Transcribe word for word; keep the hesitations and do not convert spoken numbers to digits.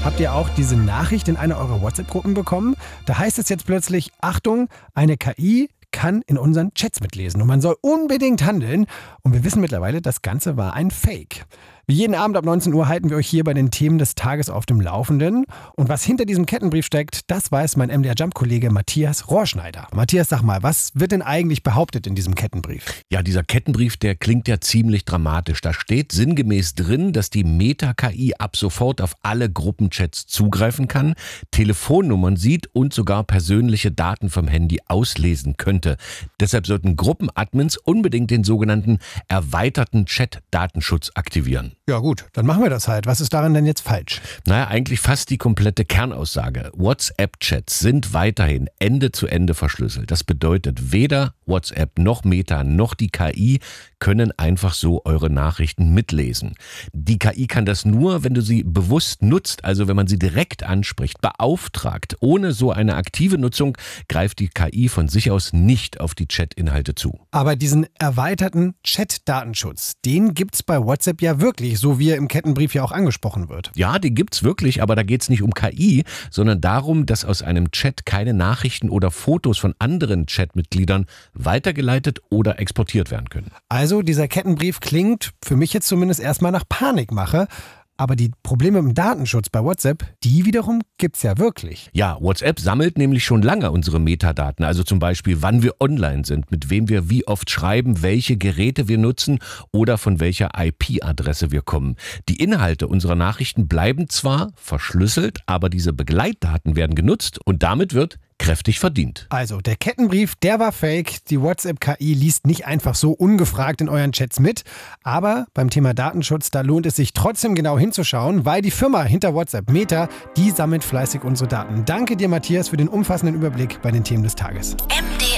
Habt ihr auch diese Nachricht in einer eurer WhatsApp-Gruppen bekommen? Da heißt es jetzt plötzlich, Achtung, eine K I kann in unseren Chats mitlesen und man soll unbedingt handeln. Und wir wissen mittlerweile, das Ganze war ein Fake. Wie jeden Abend ab neunzehn Uhr halten wir euch hier bei den Themen des Tages auf dem Laufenden. Und was hinter diesem Kettenbrief steckt, das weiß mein M D R-Jump-Kollege Matthias Rohrschneider. Matthias, sag mal, was wird denn eigentlich behauptet in diesem Kettenbrief? Ja, dieser Kettenbrief, der klingt ja ziemlich dramatisch. Da steht sinngemäß drin, dass die Meta-K I ab sofort auf alle Gruppenchats zugreifen kann, Telefonnummern sieht und sogar persönliche Daten vom Handy auslesen könnte. Deshalb sollten Gruppenadmins unbedingt den sogenannten erweiterten Chat-Datenschutz aktivieren. Ja gut, dann machen wir das halt. Was ist daran denn jetzt falsch? Naja, eigentlich fast die komplette Kernaussage. WhatsApp-Chats sind weiterhin Ende zu Ende verschlüsselt. Das bedeutet, weder WhatsApp noch Meta noch die K I können einfach so eure Nachrichten mitlesen. Die K I kann das nur, wenn du sie bewusst nutzt, also wenn man sie direkt anspricht, beauftragt. Ohne so eine aktive Nutzung greift die K I von sich aus nicht auf die Chat-Inhalte zu. Aber diesen erweiterten Chat-Datenschutz, den gibt's bei WhatsApp ja wirklich, so wie er im Kettenbrief ja auch angesprochen wird. Ja, die gibt's wirklich, aber da geht's nicht um K I, sondern darum, dass aus einem Chat keine Nachrichten oder Fotos von anderen Chatmitgliedern weitergeleitet oder exportiert werden können. Also dieser Kettenbrief klingt für mich jetzt zumindest erstmal nach Panikmache. Aber die Probleme mit dem Datenschutz bei WhatsApp, die wiederum gibt's ja wirklich. Ja, WhatsApp sammelt nämlich schon lange unsere Metadaten, also zum Beispiel, wann wir online sind, mit wem wir wie oft schreiben, welche Geräte wir nutzen oder von welcher I P-Adresse wir kommen. Die Inhalte unserer Nachrichten bleiben zwar verschlüsselt, aber diese Begleitdaten werden genutzt und damit wird kräftig verdient. Also, der Kettenbrief, der war fake. Die WhatsApp-K I liest nicht einfach so ungefragt in euren Chats mit. Aber beim Thema Datenschutz, da lohnt es sich trotzdem genau hinzuschauen, weil die Firma hinter WhatsApp, Meta, die sammelt fleißig unsere Daten. Danke dir, Matthias, für den umfassenden Überblick bei den Themen des Tages. M D